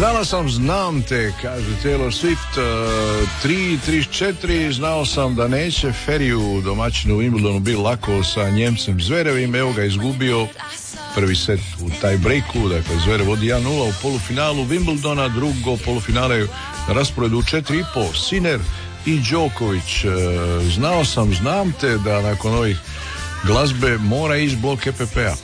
Znala sam, znam te, kaže Taylor Swift. 3:34, znao sam da neće Feriju domaćinu u Wimbledonu biti lako sa Njemcem Zverevim, evo ga izgubio prvi set u taj breaku, dakle Zverev vodi 1:0 u polufinalu Wimbledona, drugo polufinale na rasporedu u 4:30, Sinner i Đoković. Znao sam, znam te da nakon ovih glazbe mora ići blok EPP-a.